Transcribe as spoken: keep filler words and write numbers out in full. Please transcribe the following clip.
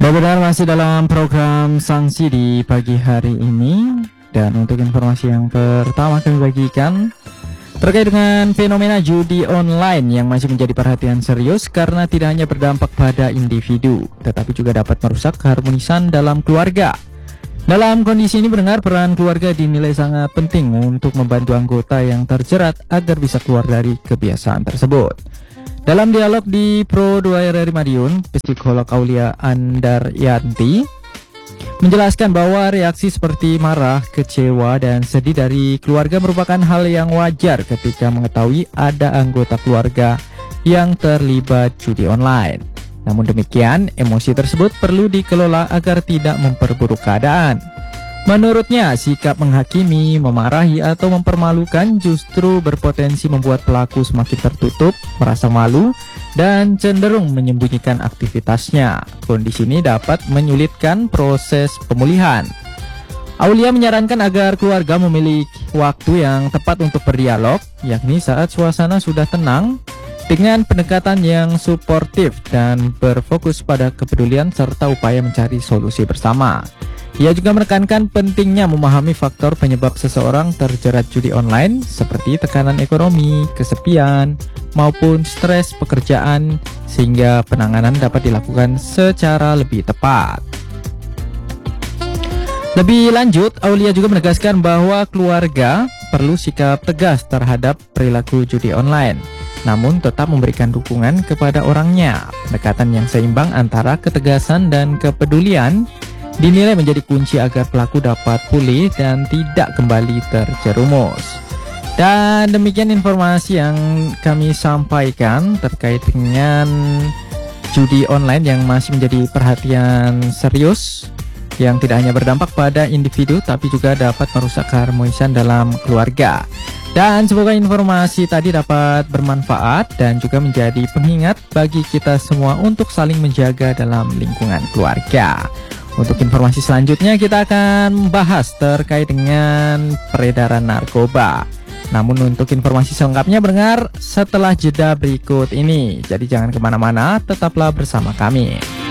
Benar, masih dalam program sanksi di pagi hari ini. Dan untuk informasi yang pertama kami bagikan terkait dengan fenomena judi online yang masih menjadi perhatian serius karena tidak hanya berdampak pada individu, tetapi juga dapat merusak keharmonisan dalam keluarga. Dalam kondisi ini mendengar peran keluarga dinilai sangat penting untuk membantu anggota yang terjerat agar bisa keluar dari kebiasaan tersebut. Dalam dialog di Pro dua R R I Madiun, psikolog Aulia Andaryanti menjelaskan bahwa reaksi seperti marah, kecewa, dan sedih dari keluarga merupakan hal yang wajar ketika mengetahui ada anggota keluarga yang terlibat judi online. Namun demikian, emosi tersebut perlu dikelola agar tidak memperburuk keadaan. Menurutnya, sikap menghakimi, memarahi, atau mempermalukan justru berpotensi membuat pelaku semakin tertutup, merasa malu, dan cenderung menyembunyikan aktivitasnya. Kondisi ini dapat menyulitkan proses pemulihan. Aulia menyarankan agar keluarga memiliki waktu yang tepat untuk berdialog, yakni saat suasana sudah tenang, dengan pendekatan yang suportif dan berfokus pada kepedulian serta upaya mencari solusi bersama. Ia juga menekankan pentingnya memahami faktor penyebab seseorang terjerat judi online seperti tekanan ekonomi, kesepian, maupun stres pekerjaan, sehingga penanganan dapat dilakukan secara lebih tepat. Lebih lanjut, Aulia juga menegaskan bahwa keluarga perlu sikap tegas terhadap perilaku judi online, namun tetap memberikan dukungan kepada orangnya. Pendekatan yang seimbang antara ketegasan dan kepedulian dinilai menjadi kunci agar pelaku dapat pulih dan tidak kembali terjerumus. Dan demikian informasi yang kami sampaikan terkait dengan judi online yang masih menjadi perhatian serius, yang tidak hanya berdampak pada individu tapi juga dapat merusak keharmonisan dalam keluarga. Dan semoga informasi tadi dapat bermanfaat dan juga menjadi pengingat bagi kita semua untuk saling menjaga dalam lingkungan keluarga. Untuk informasi selanjutnya kita akan membahas terkait dengan peredaran narkoba. Namun untuk informasi selengkapnya mendengar setelah jeda berikut ini. Jadi jangan kemana-mana, tetaplah bersama kami.